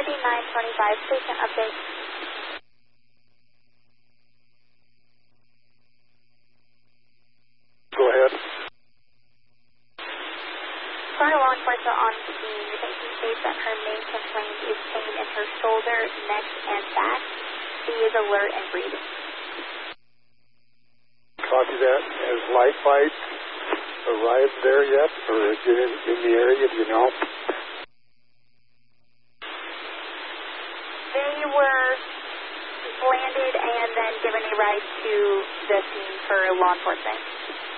Deputy 925, patient update. Go ahead. Prior law enforcement on scene, the patient states that her main complaint is pain in her shoulder, neck, and back. She is alert and breathing. Copy that. Has Light Bite arrived there yet, or is it in the area, do you know? They were landed and then given a ride to the scene for law enforcement.